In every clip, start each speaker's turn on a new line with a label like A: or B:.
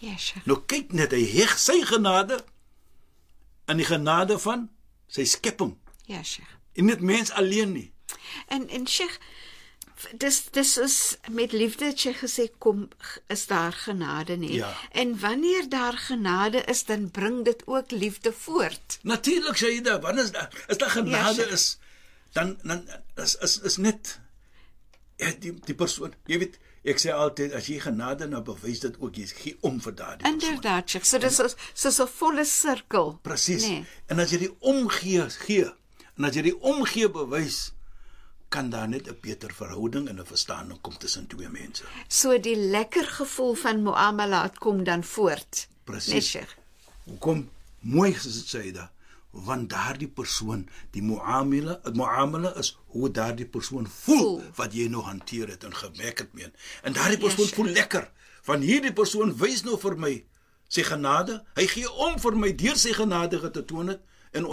A: Ja, Sheikh.
B: Nou kyk net, hy heg sy genade aan die genade van sy skepping.
A: Ja, Sheikh.
B: En nie mens alleen nie.
A: En Sheikh, dis is met liefde het jy gesê, kom, is daar genade nie.
B: Ja.
A: En wanneer daar genade is, dan bring dit ook liefde voort.
B: Natuurlik sê jy dat, wanneer is daar genade
A: Ja,
B: is, dan is net die persoon, jy weet, ek sê altyd, as jy genade nou bewys dit ook, jy gee om vir daardie persoon.
A: Inderdaad, Sheikh. So dis soos 'n volle sirkel.
B: Presies.
A: Nee.
B: En as jy die omgee gee, en as jy die omgee bewys, kan daar net 'n beter verhouding en 'n verstaaning kom tussen twee mense.
A: So die lekker gevoel van muamalat kom dan voort.
B: Presies.
A: Nee, Sheikh.
B: Hoekom mooi gesê daar, want daardie persoon, die muamala is hoe daardie persoon voel wat jy nou hanteer het en gewerk het mee. En daardie persoon voel lekker, van hierdie persoon wys nou vir my sy genade, hy gee om vir my deur sy genade te toon het, en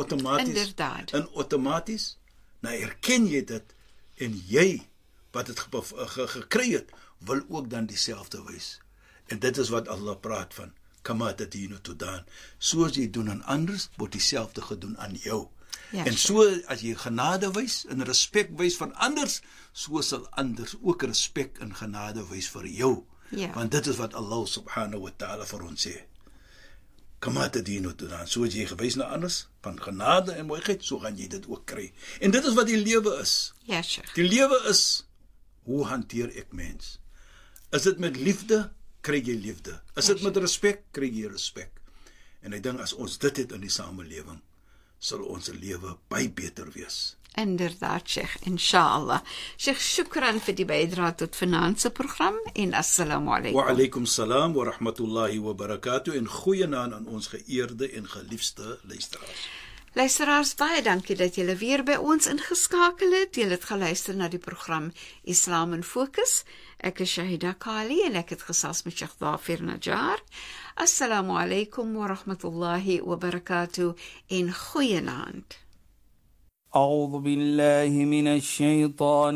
B: outomaties, nou erken jy dit, en jy, wat het gekry het, wil ook dan dieselfde wys. En dit is wat Allah praat van, kama tadinu tudan. Soos jy doen aan anders, word dieselfde gedoen aan jou.
A: Ja,
B: en so, as jy genade wys, en respek wys van anders, so sal anders ook respek en genade wys vir jou.
A: Ja.
B: Want dit is wat Allah subhanahu wa ta'ala vir ons sê. Kama tadinu tudan. So as jy gewys na anders, van genade en mooiheid, so gaan jy dit ook kry. En dit is wat die lewe is.
A: Ja, Sheikh.
B: Die lewe is, hoe hanteer ek mens? Is dit met liefde, kry jy liefde. Is dit met respek, kry jy respek. En ek dink as ons dit het in die samelewing, sal ons lewe baie beter wees.
A: Inderdaad, Sheikh, inshallah. Sheikh, shukran vir die bydrae tot vanaand se program en assalamu alaykum.
B: Wa alaykum salam wa rahmatullahi wa barakatuh en goeienaand aan ons geëerde en geliefde luisteraars.
A: Luisteraars, baie dankie dat julle weer by ons ingeskakel het. Julle het geluister na die program Islam in Fokus. Ek is Shahida Kali en ek het gesels met Sheikh Dhafir Najjar. Assalamu alaykum wa rahmatullahi wa barakatuh en goeienaand.
C: أعوذ بالله من الشيطان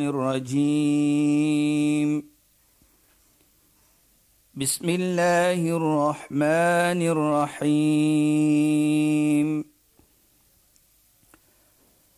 C: الرجيم بسم الله الرحمن الرحيم